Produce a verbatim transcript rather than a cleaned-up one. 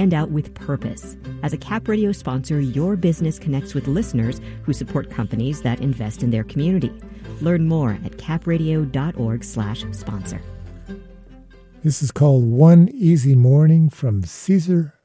stand out with purpose. As a Cap Radio sponsor, your business connects with listeners who support companies that invest in their community. Learn more at capradio.org slash sponsor. This is called One Easy Morning from Caesar